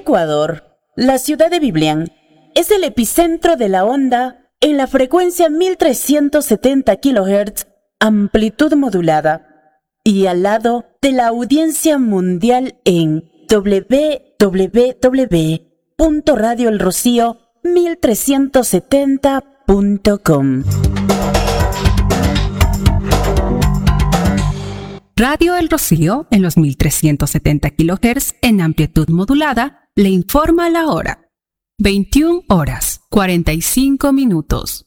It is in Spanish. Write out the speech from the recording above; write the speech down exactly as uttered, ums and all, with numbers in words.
Ecuador, la ciudad de Biblián es el epicentro de la onda en la frecuencia mil trescientos setenta kilohertz, amplitud modulada, y al lado de la audiencia mundial en doble u doble u doble u punto radio el rocío mil trescientos setenta punto com. Radio El Rocío, en los mil trescientos setenta kilohertz en amplitud modulada, le informa la hora. veintiuna horas, cuarenta y cinco minutos.